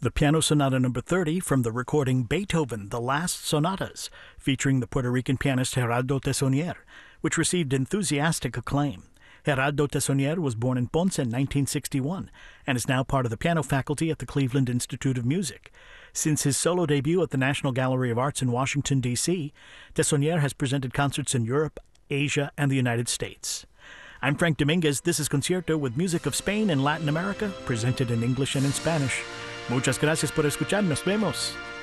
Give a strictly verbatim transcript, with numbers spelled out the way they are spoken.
the Piano Sonata number thirty from the recording Beethoven, The Last Sonatas, featuring the Puerto Rican pianist Geraldo Tessonnier, which received enthusiastic acclaim. Geraldo Tessonnier was born in Ponce in nineteen sixty-one and is now part of the piano faculty at the Cleveland Institute of Music. Since his solo debut at the National Gallery of Arts in Washington, D C, Tessonnier has presented concerts in Europe, Asia, and the United States. I'm Frank Dominguez. This is Concierto with music of Spain and Latin America, presented in English and in Spanish. Muchas gracias por escuchar. Nos vemos.